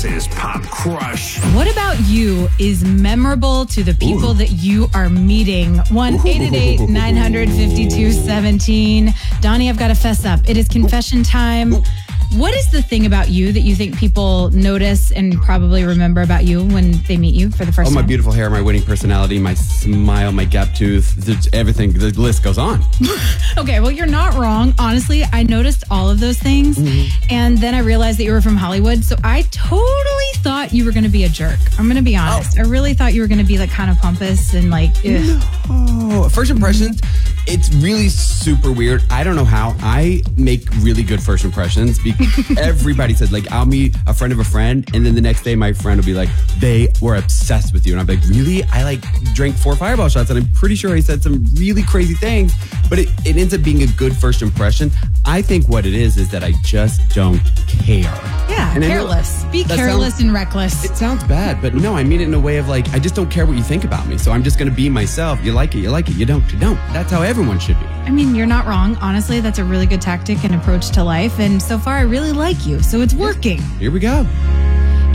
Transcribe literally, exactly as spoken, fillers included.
Missus Pop Crush. What about you is memorable to the people Ooh. that you are meeting? one eight eight eight, nine five two, one seven. Donnie, I've got to fess up. It is confession time. Ooh. What is the thing about you that you think people notice and probably remember about you when they meet you for the first time? Oh, my time? beautiful hair, my winning personality, my smile, my gap tooth, everything. The list goes on. Okay, well, you're not wrong. Honestly, I noticed all of those things. Mm-hmm. And then I realized that you were from Hollywood. So I totally thought you were going to be a jerk. I'm going to be honest. Oh. I really thought you were going to be like kind of pompous and like, ugh. No. First impressions, it's really super weird. I don't know how. I make really good first impressions because everybody said, like, I'll meet a friend of a friend, and then the next day my friend will be like, they were obsessed with you. And I'm like, really? I like drank four Fireball shots, and I'm pretty sure I said some really crazy things, but it, it ends up being a good first impression. I think what it is is that I just don't care. Yeah, and careless. Be careless sounds, and reckless. It sounds bad, but no, I mean it in a way of like, I just don't care what you think about me, so I'm just going to be myself. You like it, you like it. You don't, you don't. That's how everyone should be. I mean, you're not wrong. Honestly, that's a really good tactic and approach to life, and so far I really like you, so it's working. Here we go.